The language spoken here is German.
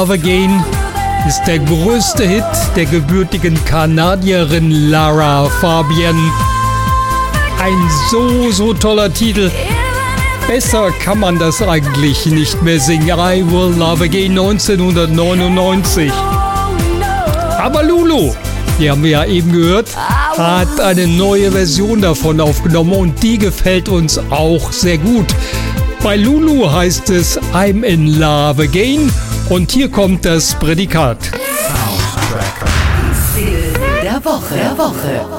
Love Again ist der größte Hit der gebürtigen Kanadierin Lara Fabian. Ein so toller Titel. Besser kann man das eigentlich nicht mehr singen. I Will Love Again 1999. Aber Lulu, die haben wir ja eben gehört, hat eine neue Version davon aufgenommen und die gefällt uns auch sehr gut. Bei Lulu heißt es I'm in Love Again und hier kommt das Prädikat. Single der Woche.